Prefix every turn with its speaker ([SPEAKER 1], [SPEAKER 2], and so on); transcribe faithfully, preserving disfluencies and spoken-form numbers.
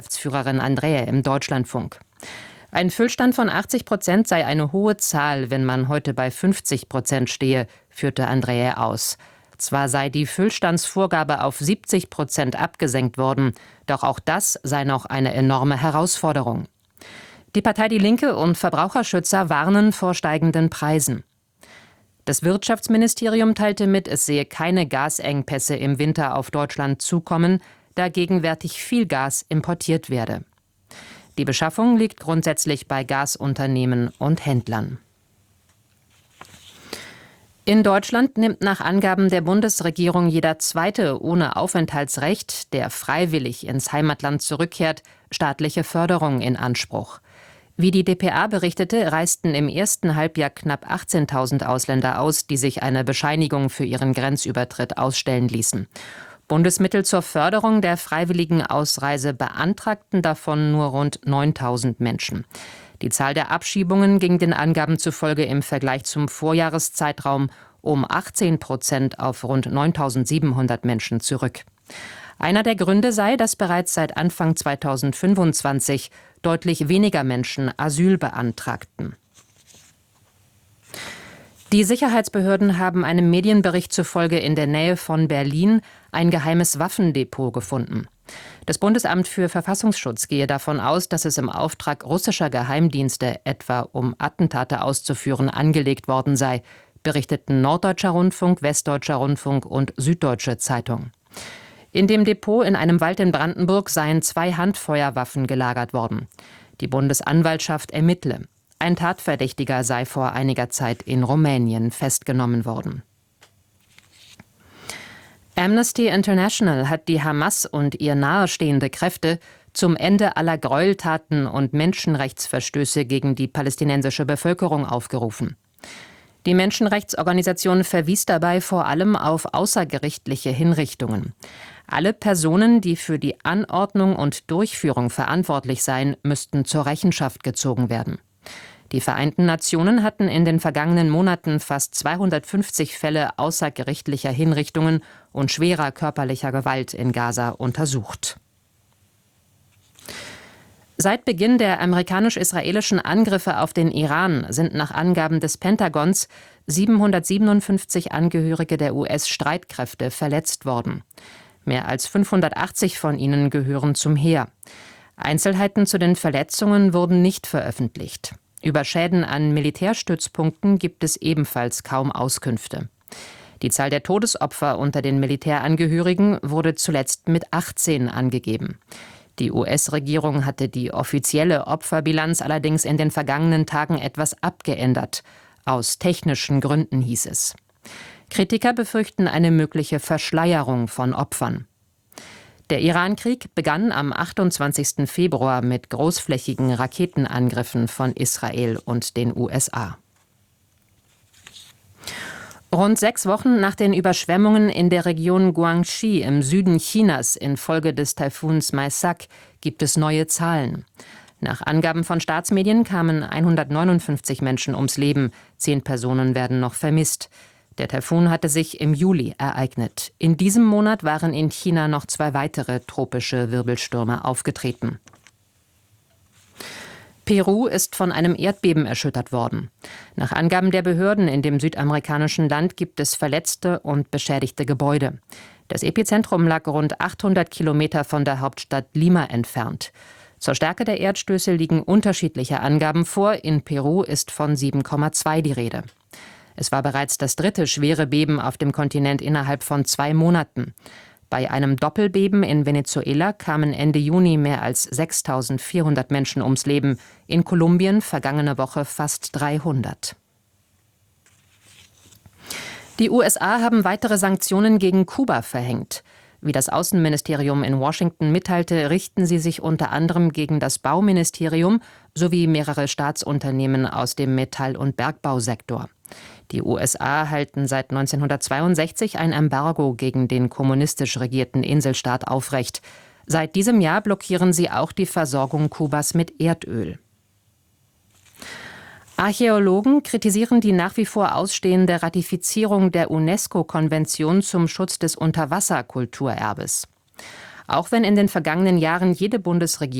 [SPEAKER 1] Geschäftsführerin Andrea im Deutschlandfunk. Ein Füllstand von achtzig Prozent sei eine hohe Zahl, wenn man heute bei fünfzig Prozent stehe, führte Andrea aus. Zwar sei die Füllstandsvorgabe auf siebzig Prozent abgesenkt worden, doch auch das sei noch eine enorme Herausforderung. Die Partei Die Linke und Verbraucherschützer warnen vor steigenden Preisen. Das Wirtschaftsministerium teilte mit, es sehe keine Gasengpässe im Winter auf Deutschland zukommen, da gegenwärtig viel Gas importiert werde. Die Beschaffung liegt grundsätzlich bei Gasunternehmen und Händlern. In Deutschland nimmt nach Angaben der Bundesregierung jeder Zweite ohne Aufenthaltsrecht, der freiwillig ins Heimatland zurückkehrt, staatliche Förderung in Anspruch. Wie die dpa berichtete, reisten im ersten Halbjahr knapp achtzehntausend Ausländer aus, die sich eine Bescheinigung für ihren Grenzübertritt ausstellen ließen. Bundesmittel zur Förderung der freiwilligen Ausreise beantragten davon nur rund neuntausend Menschen. Die Zahl der Abschiebungen ging den Angaben zufolge im Vergleich zum Vorjahreszeitraum um achtzehn Prozent auf rund neuntausendsiebenhundert Menschen zurück. Einer der Gründe sei, dass bereits seit Anfang zweitausendfünfundzwanzig deutlich weniger Menschen Asyl beantragten. Die Sicherheitsbehörden haben einem Medienbericht zufolge in der Nähe von Berlin ein geheimes Waffendepot gefunden. Das Bundesamt für Verfassungsschutz gehe davon aus, dass es im Auftrag russischer Geheimdienste, etwa um Attentate auszuführen, angelegt worden sei, berichteten Norddeutscher Rundfunk, Westdeutscher Rundfunk und Süddeutsche Zeitung. In dem Depot in einem Wald in Brandenburg seien zwei Handfeuerwaffen gelagert worden. Die Bundesanwaltschaft ermittle. Ein Tatverdächtiger sei vor einiger Zeit in Rumänien festgenommen worden. Amnesty International hat die Hamas und ihr nahestehende Kräfte zum Ende aller Gräueltaten und Menschenrechtsverstöße gegen die palästinensische Bevölkerung aufgerufen. Die Menschenrechtsorganisation verwies dabei vor allem auf außergerichtliche Hinrichtungen. Alle Personen, die für die Anordnung und Durchführung verantwortlich seien, müssten zur Rechenschaft gezogen werden. Die Vereinten Nationen hatten in den vergangenen Monaten fast zweihundertfünfzig Fälle außergerichtlicher Hinrichtungen und schwerer körperlicher Gewalt in Gaza untersucht. Seit Beginn der amerikanisch-israelischen Angriffe auf den Iran sind nach Angaben des Pentagons siebenhundertsiebenundfünfzig Angehörige der U S-Streitkräfte verletzt worden. Mehr als fünfhundertachtzig von ihnen gehören zum Heer. Einzelheiten zu den Verletzungen wurden nicht veröffentlicht. Über Schäden an Militärstützpunkten gibt es ebenfalls kaum Auskünfte. Die Zahl der Todesopfer unter den Militärangehörigen wurde zuletzt mit achtzehn angegeben. Die U S-Regierung hatte die offizielle Opferbilanz allerdings in den vergangenen Tagen etwas abgeändert. Aus technischen Gründen hieß es. Kritiker befürchten eine mögliche Verschleierung von Opfern. Der Irankrieg begann am achtundzwanzigsten Februar mit großflächigen Raketenangriffen von Israel und den U S A. Rund sechs Wochen nach den Überschwemmungen in der Region Guangxi im Süden Chinas infolge des Taifuns Maisak gibt es neue Zahlen. Nach Angaben von Staatsmedien kamen hundertneunundfünfzig Menschen ums Leben, zehn Personen werden noch vermisst. Der Taifun hatte sich im Juli ereignet. In diesem Monat waren in China noch zwei weitere tropische Wirbelstürme aufgetreten. Peru ist von einem Erdbeben erschüttert worden. Nach Angaben der Behörden in dem südamerikanischen Land gibt es verletzte und beschädigte Gebäude. Das Epizentrum lag rund achthundert Kilometer von der Hauptstadt Lima entfernt. Zur Stärke der Erdstöße liegen unterschiedliche Angaben vor. In Peru ist von sieben Komma zwei die Rede. Es war bereits das dritte schwere Beben auf dem Kontinent innerhalb von zwei Monaten. Bei einem Doppelbeben in Venezuela kamen Ende Juni mehr als sechstausendvierhundert Menschen ums Leben, in Kolumbien vergangene Woche fast dreihundert. Die U S A haben weitere Sanktionen gegen Kuba verhängt. Wie das Außenministerium in Washington mitteilte, richten sie sich unter anderem gegen das Bauministerium sowie mehrere Staatsunternehmen aus dem Metall- und Bergbausektor. Die U S A halten seit neunzehnhundertzweiundsechzig ein Embargo gegen den kommunistisch regierten Inselstaat aufrecht. Seit diesem Jahr blockieren sie auch die Versorgung Kubas mit Erdöl. Archäologen kritisieren die nach wie vor ausstehende Ratifizierung der UNESCO-Konvention zum Schutz des Unterwasserkulturerbes. Auch wenn in den vergangenen Jahren jede Bundesregierung